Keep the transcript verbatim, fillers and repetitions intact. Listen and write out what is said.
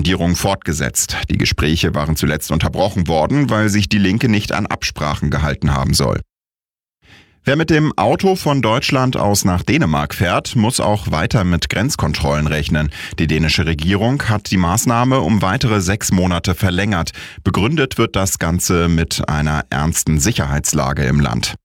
Sondierung fortgesetzt. Die Gespräche waren zuletzt unterbrochen worden, weil sich die Linke nicht an Absprachen gehalten haben soll. Wer mit dem Auto von Deutschland aus nach Dänemark fährt, muss auch weiter mit Grenzkontrollen rechnen. Die dänische Regierung hat die Maßnahme um weitere sechs Monate verlängert. Begründet wird das Ganze mit einer ernsten Sicherheitslage im Land.